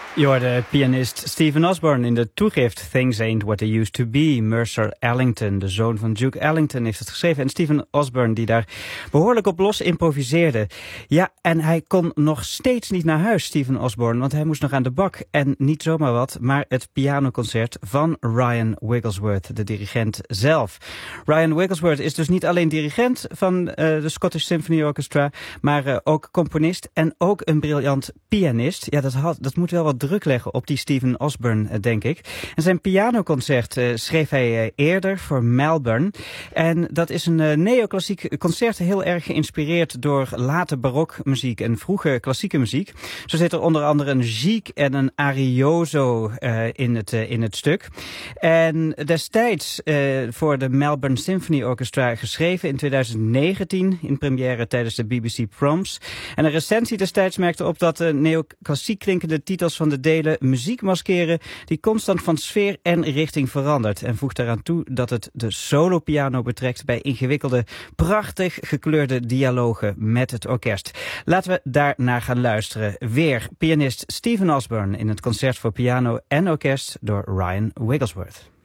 Je hoorde pianist Stephen Osborne in de toegift Things Ain't What They Used To Be. Mercer Ellington, de zoon van Duke Ellington, heeft het geschreven. En Stephen Osborne die daar behoorlijk op los improviseerde. Ja, en hij kon nog steeds niet naar huis, Stephen Osborne, want hij moest nog aan de bak. En niet zomaar wat, maar het pianoconcert van Ryan Wigglesworth, de dirigent zelf. Ryan Wigglesworth is dus niet alleen dirigent van de Scottish Symphony Orchestra, maar ook componist en ook een briljant pianist. Ja, dat moet wel wat druk leggen op die Stephen Osborne, denk ik. En zijn pianoconcert schreef hij eerder voor Melbourne. En dat is een neoclassiek concert, heel erg geïnspireerd door late barokmuziek en vroege klassieke muziek. Zo zit er onder andere een gigue en een arioso in het stuk. En destijds voor de Melbourne Symphony Orchestra geschreven in 2019 in première tijdens de BBC Proms. En een recensie destijds merkte op dat de neoclassiek klinkende titels van de delen muziek maskeren die constant van sfeer en richting verandert. En voegt daaraan toe dat het de solopiano betrekt bij ingewikkelde, prachtig gekleurde dialogen met het orkest. Laten we daar naar gaan luisteren. Weer pianist Stephen Osborne in het concert voor piano en orkest door Ryan Wigglesworth.